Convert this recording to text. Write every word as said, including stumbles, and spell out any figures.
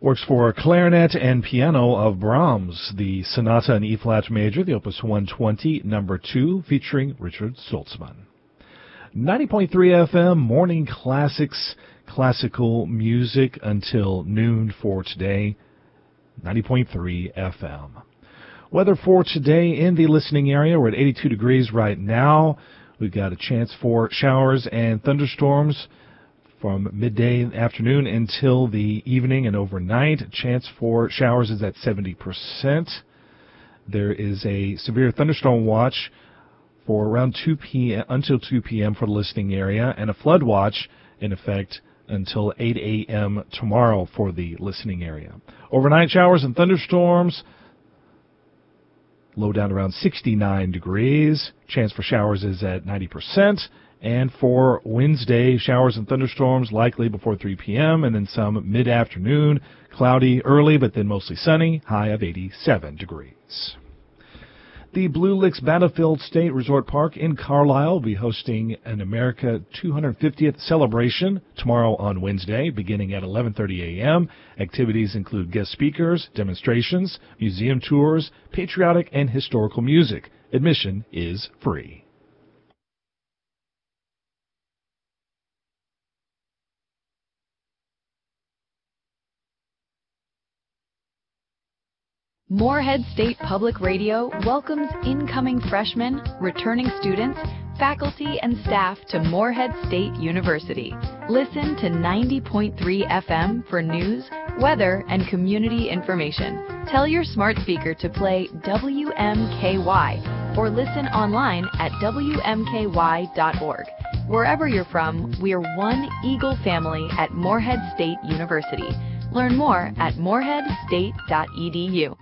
Works for clarinet and piano of Brahms, the Sonata in E-flat major, the Opus one twenty, number two, featuring Richard Stoltzman. ninety point three F M, Morning Classics, classical music until noon for today. ninety point three F M. Weather for today in the listening area, we're at eighty-two degrees right now. We've got a chance for showers and thunderstorms from midday afternoon until the evening and overnight. Chance for showers is at seventy percent. There is a severe thunderstorm watch for around two p.m. until two p.m. for the listening area, and a flood watch in effect until eight a.m. tomorrow for the listening area. Overnight showers and thunderstorms, low down around sixty-nine degrees. Chance for showers is at ninety percent. And for Wednesday, showers and thunderstorms likely before three p.m. and then some mid-afternoon. Cloudy early, but then mostly sunny. High of eighty-seven degrees. The Blue Licks Battlefield State Resort Park in Carlisle will be hosting an America two hundred fiftieth celebration tomorrow on Wednesday, beginning at eleven thirty a.m. Activities include guest speakers, demonstrations, museum tours, patriotic and historical music. Admission is free. Moorhead State Public Radio welcomes incoming freshmen, returning students, faculty, and staff to Moorhead State University. Listen to ninety point three F M for news, weather, and community information. Tell your smart speaker to play W M K Y or listen online at W M K Y dot org. Wherever you're from, we are one Eagle family at Moorhead State University. Learn more at moorhead state dot e d u.